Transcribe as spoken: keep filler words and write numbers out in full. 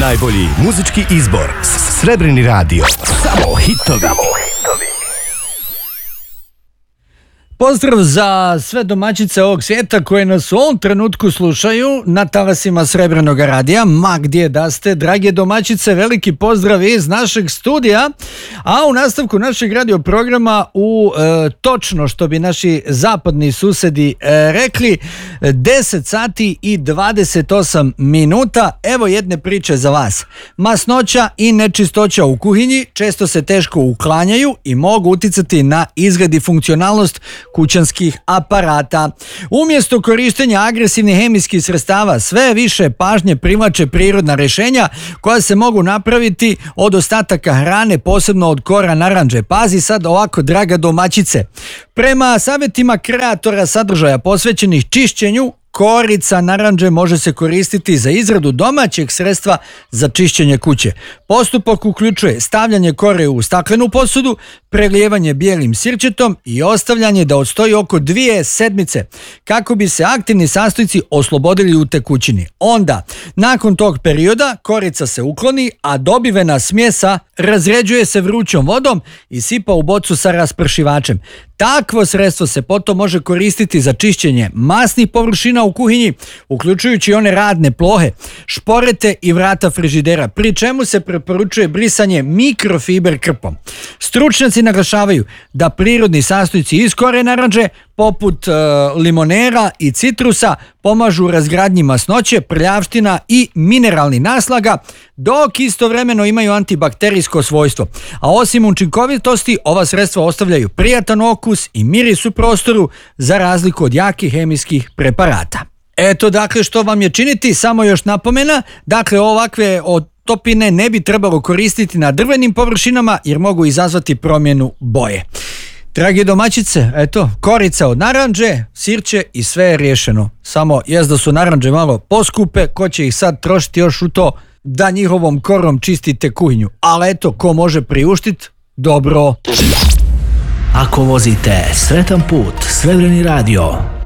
Najbolji muzički izbor. Srebrni radio. Samo hitovi. Pozdrav za sve domaćice ovog svijeta koje nas u ovom trenutku slušaju na talasima Srebrenog radija, ma gdje da ste. Drage domaćice, veliki pozdrav iz našeg studija, a u nastavku našeg radio programa u e, točno, što bi naši zapadni susedi e, rekli, deset sati i dvadeset osam minuta. Evo jedne priče za vas. Masnoća i nečistoća u kuhinji često se teško uklanjaju i mogu uticati na izgled i funkcionalnost kućanskih aparata. Umjesto korištenja agresivnih hemijskih sredstava, sve više pažnje privlače prirodna rješenja koja se mogu napraviti od ostataka hrane, posebno od kora narandže. Pazi sad ovako, draga domaćice. Prema savjetima kreatora sadržaja posvećenih čišćenju, korica narandže može se koristiti za izradu domaćeg sredstva za čišćenje kuće. Postupak uključuje stavljanje kore u staklenu posudu, prelijevanje bijelim sirćetom i ostavljanje da odstoji oko dvije sedmice kako bi se aktivni sastojci oslobodili u tekućini. Onda, nakon tog perioda, korica se ukloni, a dobivena smjesa razređuje se vrućom vodom i sipa u bocu sa raspršivačem. Takvo sredstvo se potom može koristiti za čišćenje masnih površina u kuhinji, uključujući one radne plohe, šporete i vrata frižidera, pri čemu se preporučuje brisanje mikrofiber krpom. Stručnjaci naglašavaju da prirodni sastojci iz kore narandže, poput e, limonera i citrusa, pomažu u razgradnji masnoće, prljavština i mineralnih naslaga, dok istovremeno imaju antibakterijsko svojstvo. A osim učinkovitosti, ova sredstva ostavljaju prijatan okus i miris u prostoru za razliku od jakih hemijskih preparata. Eto, dakle, što vam je činiti, samo još napomena, dakle, ovakve od topine ne bi trebalo koristiti na drvenim površinama jer mogu izazvati promjenu boje. Dragi domaćice, eto, korica od narandže, sirće i sve je riješeno. Samo jest da su narandže malo poskupe, ko će ih sad trošiti još u to da njihovom korom čistite kuhinju. Ali eto, ko može priuštiti, dobro. Ako vozite sretan put, Srebrni radio.